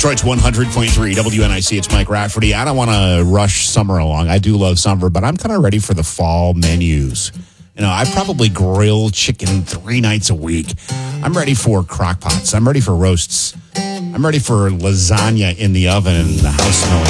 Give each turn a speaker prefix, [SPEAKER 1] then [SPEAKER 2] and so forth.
[SPEAKER 1] Detroit's 100.3 WNIC. It's Mike Rafferty. I don't want to rush summer along. I do love summer, but I'm kind of ready for the fall menus. I probably grill chicken 3 nights a week. I'm ready for crock pots. I'm ready for roasts. I'm ready for lasagna in the oven and the house smelling